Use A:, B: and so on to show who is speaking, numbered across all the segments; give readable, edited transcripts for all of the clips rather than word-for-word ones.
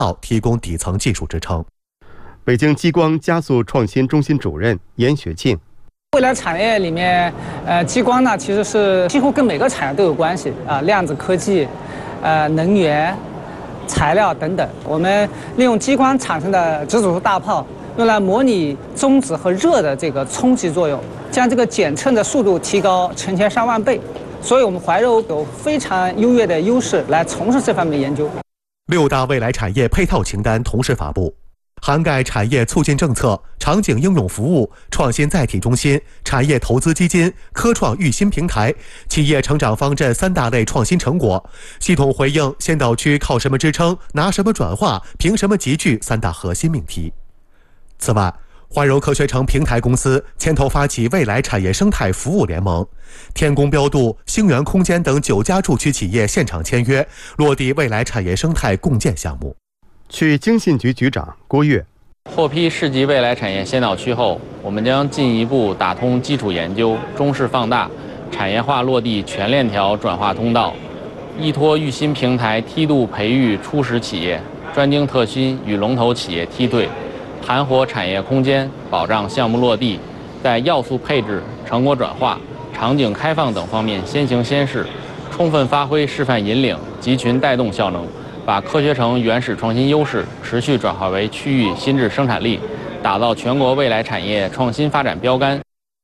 A: 提供底层技术支撑。
B: 北京激光加速创新中心主任严学庆。
C: 未来产业里面，激光呢其实是几乎跟每个产业都有关系啊，量子科技、能源、材料等等。我们利用激光产生的直组大炮，用来模拟中子和热的这个冲击作用，将这个检测的速度提高成千上万倍。所以我们怀柔有非常优越的优势来从事这方面研究。
A: 6大未来产业配套清单同时发布，涵盖产业促进政策、场景应用服务、创新载体中心、产业投资基金、科创育新平台、企业成长方阵3大类创新成果，系统回应先导区靠什么支撑、拿什么转化、凭什么集聚3大核心命题。此外，怀柔科学城平台公司牵头发起未来产业生态服务联盟，天工标度、星源空间等9家驻区企业现场签约，落地未来产业生态共建项目。
B: 区经信局局长郭跃。
D: 获批市级未来产业先导区后，我们将进一步打通基础研究、中试放大、产业化落地全链条转化通道，依托育新平台梯度培育初始企业，专精特新与龙头企业梯队，盘活产业空间，保障项目落地，在要素配置、成果转化、场景开放等方面先行先试，充分发挥示范引领、集群带动效能，把科学城原始创新优势持续转化为区域新质生产力，打造全国未来产业创新发展标杆。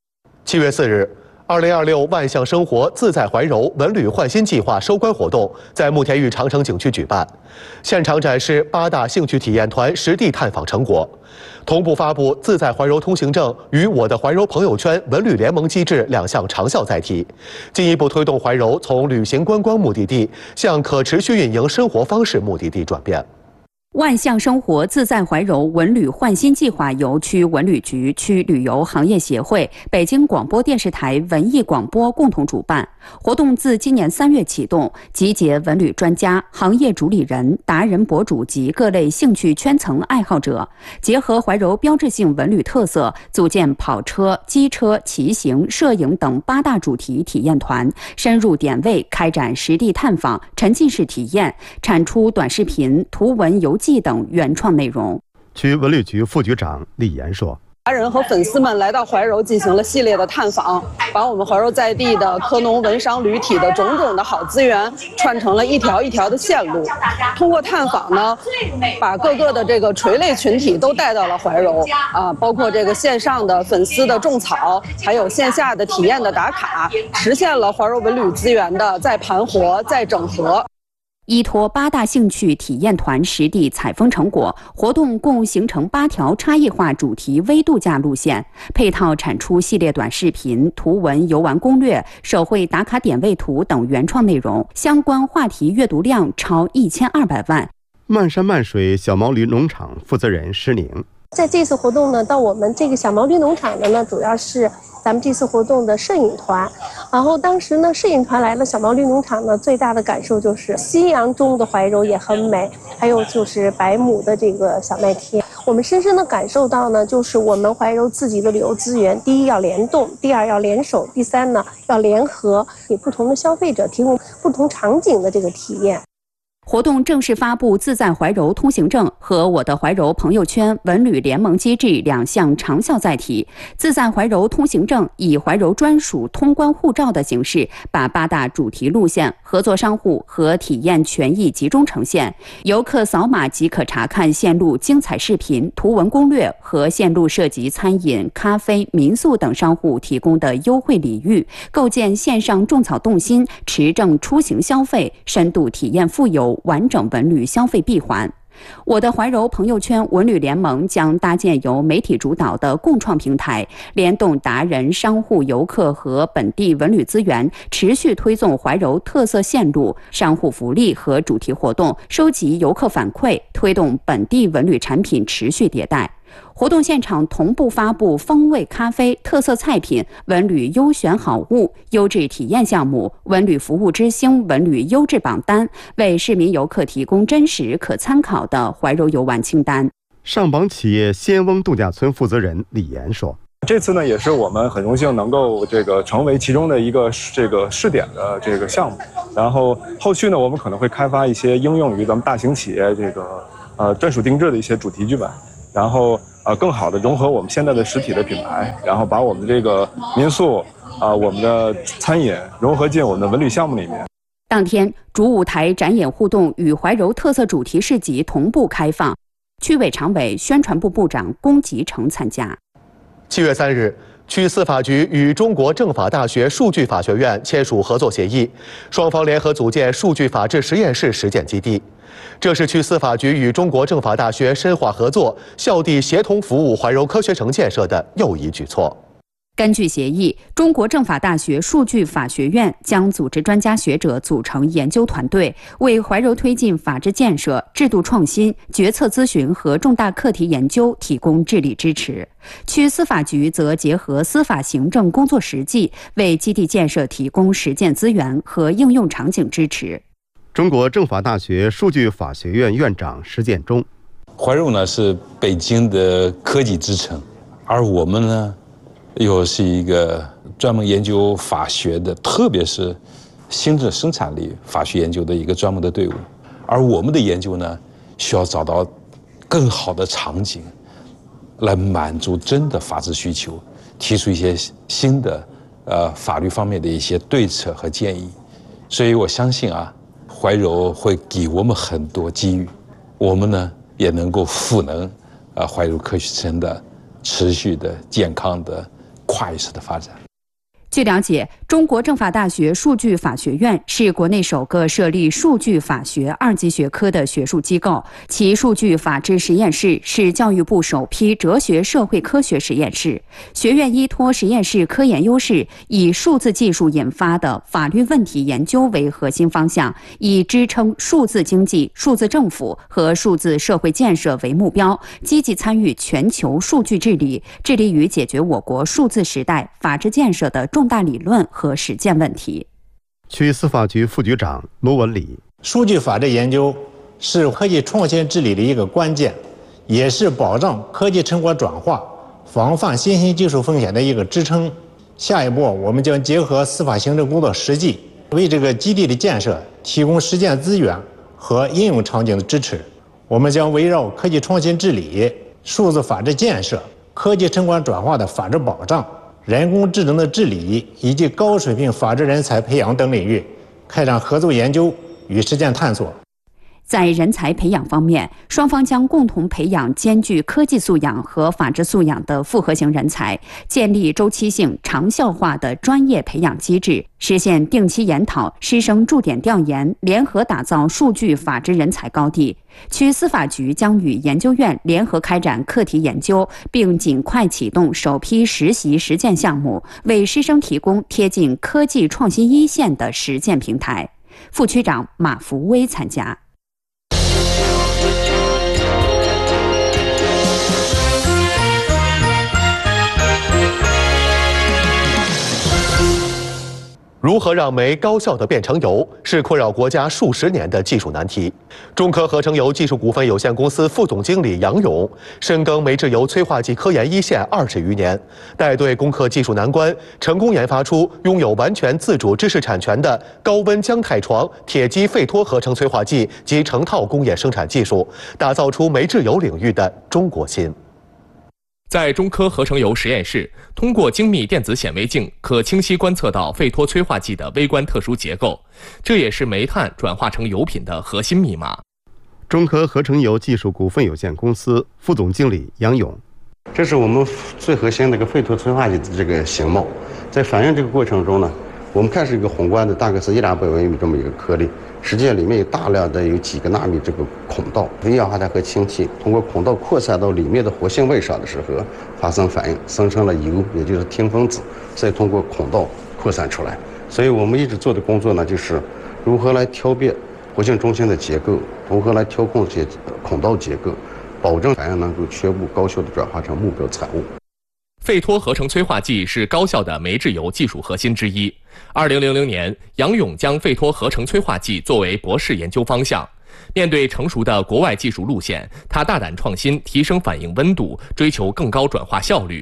A: 7月4日，2026万象生活自在怀柔文旅焕新计划收官活动在慕田峪长城景区举办，现场展示8大兴趣体验团实地探访成果，同步发布自在怀柔通行证与我的怀柔朋友圈文旅联盟机制2项长效载体，进一步推动怀柔从旅行观光目的地向可持续运营生活方式目的地转变。
E: 万象生活自在怀柔文旅焕新计划由区文旅局、区旅游行业协会、北京广播电视台文艺广播共同主办。活动自今年3月启动，集结文旅专家、行业主理人、达人博主及各类兴趣圈层爱好者，结合怀柔标志性文旅特色，组建跑车、机车、骑行、摄影等8大主题体验团，深入点位开展实地探访、沉浸式体验，产出短视频、图文游记等原创内容。
B: 区文旅局副局长李岩说：
F: 达人和粉丝们来到怀柔进行了系列的探访，把我们怀柔在地的科农文商旅体的种种的好资源串成了一条一条的线路。通过探访呢，把各个的这个垂类群体都带到了怀柔啊，包括这个线上的粉丝的种草，还有线下的体验的打卡，实现了怀柔文旅资源的再盘活、再整合。
E: 依托8大兴趣体验团实地采风成果，活动共形成8条差异化主题微度假路线，配套产出系列短视频、图文游玩攻略、手绘打卡点位图等原创内容，相关话题阅读量超1200万。
B: 漫山漫水小毛驴农场负责人施宁：
G: 在这次活动呢，到我们这个小毛驴农场的呢，主要是咱们这次活动的摄影团。然后当时呢，摄影团来了小毛驴农场呢，最大的感受就是夕阳中的怀柔也很美，还有就是100亩的这个小麦田。我们深深的感受到呢，就是我们怀柔自己的旅游资源，第一要联动，第二要联手，第三呢要联合，给不同的消费者提供不同场景的这个体验。
E: 活动正式发布自在怀柔通行证和我的怀柔朋友圈文旅联盟机制2项长效载体。自在怀柔通行证以怀柔专属通关护照的形式，把8大主题路线、合作商户和体验权益集中呈现，游客扫码即可查看线路精彩视频、图文攻略和线路涉及餐饮、咖啡、民宿等商户提供的优惠礼遇，构建线上种草动心、持证出行消费、深度体验富有完整文旅消费闭环。我的怀柔朋友圈文旅联盟将搭建由媒体主导的共创平台，联动达人、商户、游客和本地文旅资源，持续推送怀柔特色线路、商户福利和主题活动，收集游客反馈，推动本地文旅产品持续迭代。活动现场同步发布风味咖啡、特色菜品、文旅优选好物、优质体验项目、文旅服务之星文旅优质榜单，为市民游客提供真实可参考的怀柔游玩清单。
B: 上榜企业仙翁度假村负责人李岩说：
H: 这次呢，也是我们很荣幸能够成为其中的一个试点的项目。然后后续呢，我们可能会开发一些应用于咱们大型企业专属定制的一些主题剧本，然后更好的融合我们现在的实体的品牌，然后把我们这个民宿我们的餐饮融合进我们的文旅项目里面。
E: 当天，主舞台展演互动与怀柔特色主题市集同步开放，区委常委、宣传部部长龚吉成参加。
A: 7月3日，区司法局与中国政法大学数据法学院签署合作协议，双方联合组建数据法治实验室实践基地。这是区司法局与中国政法大学深化合作、校地协同服务怀柔科学城建设的又一举措。
E: 根据协议，中国政法大学数据法学院将组织专家学者组成研究团队，为怀柔推进法治建设、制度创新、决策咨询和重大课题研究提供智力支持。区司法局则结合司法行政工作实际，为基地建设提供实践资源和应用场景支持。
B: 中国政法大学数据法学院院长石建中：
I: 怀柔呢是北京的科技之城，而我们呢又是一个专门研究法学的，特别是行政生产力法学研究的一个专门的队伍。而我们的研究呢，需要找到更好的场景，来满足真的法治需求，提出一些新的法律方面的一些对策和建议。所以我相信怀柔会给我们很多机遇，我们呢也能够赋能怀柔科学城的持续的健康的跨域式的发展。
E: 据了解，中国政法大学数据法学院是国内首个设立数据法学2级学科的学术机构，其数据法治实验室是教育部首批哲学社会科学实验室。学院依托实验室科研优势，以数字技术引发的法律问题研究为核心方向，以支撑数字经济、数字政府和数字社会建设为目标，积极参与全球数据治理，致力于解决我国数字时代法治建设的重大理论和实践问题。
B: 区司法局副局长罗文礼：
J: 数据法治研究是科技创新治理的一个关键，也是保障科技成果转化、防范新兴技术风险的一个支撑。下一步，我们将结合司法行政工作实际，为这个基地的建设提供实践资源和应用场景的支持。我们将围绕科技创新治理、数字法治建设、科技成果转化的法治保障、人工智能的治理以及高水平法治人才培养等领域，开展合作研究与实践探索。
E: 在人才培养方面，双方将共同培养兼具科技素养和法治素养的复合型人才，建立周期性、长效化的专业培养机制，实现定期研讨、师生驻点调研，联合打造数据法治人才高地。区司法局将与研究院联合开展课题研究，并尽快启动首批实习实践项目，为师生提供贴近科技创新一线的实践平台。副区长马福威参加。
A: 如何让煤高效地变成油，是困扰国家数十年的技术难题。中科合成油技术股份有限公司副总经理杨勇深耕煤制油催化剂科研一线20余年，带队攻克技术难关，成功研发出拥有完全自主知识产权的高温姜酞床铁基费托合成催化剂及成套工业生产技术，打造出煤制油领域的中国心。
K: 在中科合成油实验室，通过精密电子显微镜，可清晰观测到费托催化剂的微观特殊结构，这也是煤炭转化成油品的核心密码。
B: 中科合成油技术股份有限公司副总经理杨勇：
L: 这是我们最核心的一个费托催化剂的这个形貌，在反应这个过程中呢，我们看是一个宏观的，大概是100-200微米这么一个颗粒，实际上里面有大量的有几个纳米这个孔道，一氧化碳和氢气通过孔道扩散到里面的活性位上的时候发生反应，生成了油，也就是烃分子，再通过孔道扩散出来。所以我们一直做的工作呢，就是如何来挑别活性中心的结构，如何来调控这些孔道结构，保证反应能够全部高效的转化成目标产物。
K: 费托合成催化剂是高效的煤制油技术核心之一。2000年，杨勇将费托合成催化剂作为博士研究方向。面对成熟的国外技术路线，他大胆创新，提升反应温度，追求更高转化效率。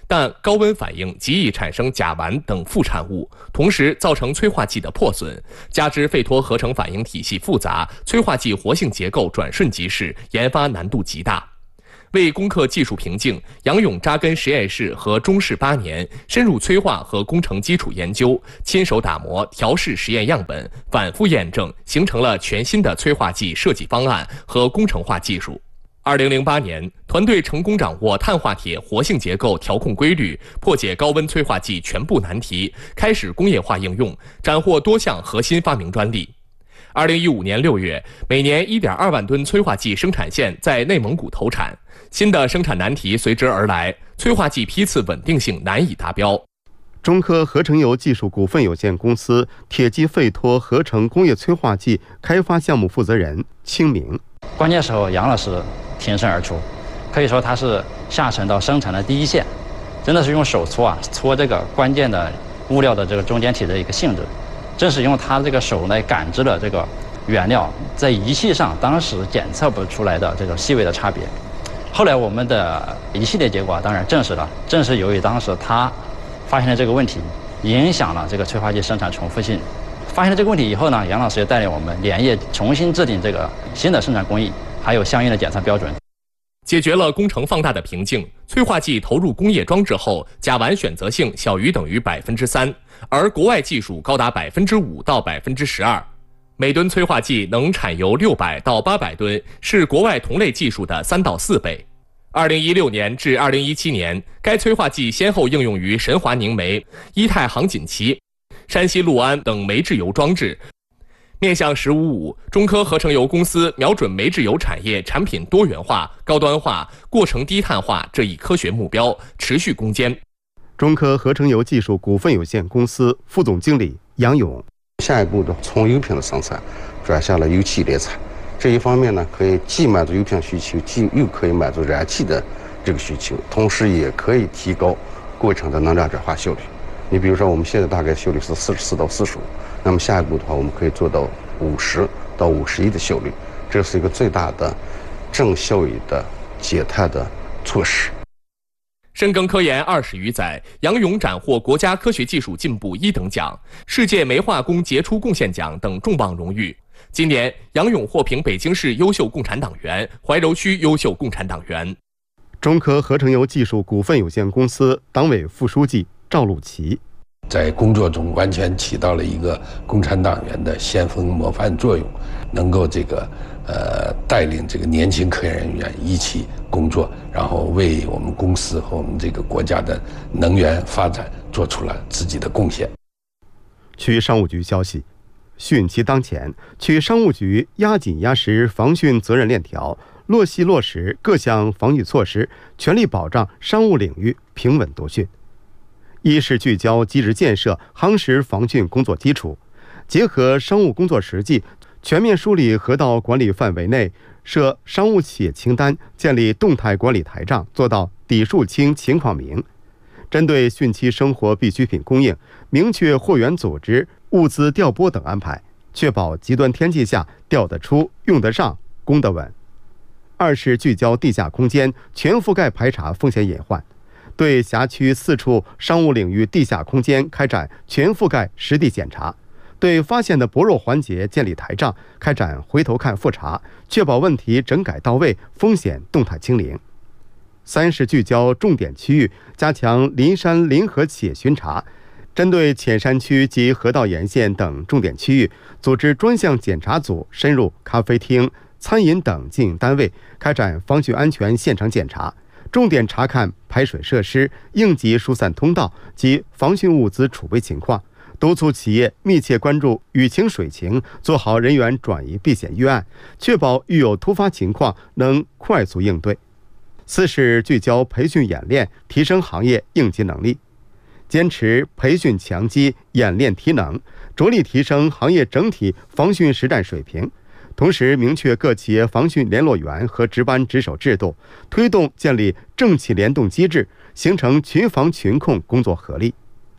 K: 但高温反应极易产生甲烷等副产物，同时造成催化剂的破损，加之费托合成反应体系复杂，催化剂活性结构转瞬即逝，研发难度极大。为攻克技术瓶颈，杨勇扎根实验室和中试8年，深入催化和工程基础研究，亲手打磨、调试实验样本，反复验证，形成了全新的催化剂设计方案和工程化技术。2008年，团队成功掌握碳化铁活性结构调控规律，破解高温催化剂全部难题，开始工业化应用，斩获多项核心发明专利。2015年6月，每年1.2万吨催化剂生产线在内蒙古投产，新的生产难题随之而来，催化剂批次稳定性难以达标。
B: 中科合成油技术股份有限公司铁基费托合成工业催化剂开发项目负责人清明，
M: 关键时候杨老师挺身而出，可以说他是下沉到生产的第一线，真的是用手搓这个关键的物料的这个中间体的一个性质，正是用他这个手来感知了这个原料在仪器上当时检测不出来的这种细微的差别。后来我们的一系列结果当然证实了，正是由于当时他发现了这个问题，影响了这个催化剂生产重复性。发现了这个问题以后呢，杨老师也带领我们连夜重新制定这个新的生产工艺，还有相应的检测标准，
K: 解决了工程放大的瓶颈。催化剂投入工业装置后，甲烷选择性小于等于3%，而国外技术高达5%到12%。每吨催化剂能产油600到800吨，是国外同类技术的3到4倍。2016年至2017年，该催化剂先后应用于神华凝煤、伊泰航锦旗、山西潞安等煤制油装置。面向“十五五”，中科合成油公司瞄准煤制油产业产品多元化、高端化、过程低碳化这一科学目标，持续攻坚。
B: 中科合成油技术股份有限公司副总经理杨勇，
L: 下一步的从油品的生产转向了油气炼产，这一方面呢，可以既满足油品需求，又可以满足燃气的这个需求，同时也可以提高过程的能量转化效率。你比如说，我们现在大概效率是44到45，那么下一步的话，我们可以做到50到51的效率，这是一个最大的正效益的减碳的措施。
K: 深耕科研20余载，杨勇斩获国家科学技术进步1等奖、世界煤化工杰出贡献奖等重磅荣誉。今年，杨勇获评北京市优秀共产党员、怀柔区优秀共产党员。
B: 中科合成油技术股份有限公司党委副书记赵路奇，
I: 在工作中完全起到了一个共产党员的先锋模范作用，能够带领这个年轻科研人员一起工作，然后为我们公司和我们这个国家的能源发展做出了自己的贡献。
B: 区商务局消息，汛期当前，区商务局压紧压实防汛责任链条，落细落实各项防御措施，全力保障商务领域平稳夺汛。一是聚焦机制建设，夯实防汛工作基础，结合商务工作实际，全面梳理河道管理范围内设商务企业清单，建立动态管理台账，做到底数清、情况明。针对汛期生活必需品供应，明确货源组织、物资调拨等安排，确保极端天气下调得出、用得上、供得稳。二是聚焦地下空间，全覆盖排查风险隐患，对辖区4处商务领域地下空间开展全覆盖实地检查，对发现的薄弱环节建立台账，开展回头看复查，确保问题整改到位，风险动态清零。三是聚焦重点区域，加强林山林河企业巡查，针对浅山区及河道沿线等重点区域，组织专项检查组深入咖啡厅、餐饮等经营单位，开展防汛安全现场检查，重点查看排水设施、应急疏散通道及防汛物资储备情况，督促企业密切关注雨情水情，做好人员转移避险预案，确保遇有突发情况能快速应对。四是聚焦培训演练，提升行业应急能力，坚持培训强基、演练提能，着力提升行业整体防汛实战水平。同时明确各企业防汛联络员和值班值守制度，推动建立政企联动机制，形成群防群控工作合力。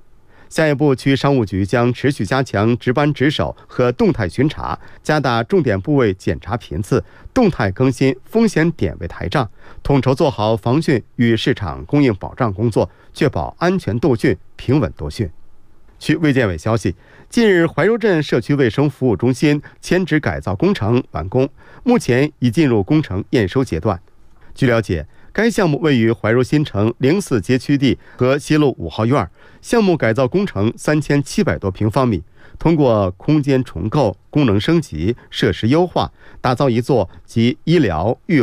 B: 下一步，区商务局将持续加强值班值守和动态巡查，加大重点部位检查频次，动态更新风险点位台账，统筹做好防汛与市场供应保障工作，确保安全度汛、平稳度汛。据卫健委消息，近日怀柔镇社区卫生服务中心迁址改造工程完工，目前已进入工程验收阶段。据了解，该项目位于怀柔新城04街区地和西路5号院，项目改造工程3700多平方米，通过空间重构、功能升级、设施优化，打造一座集医疗、预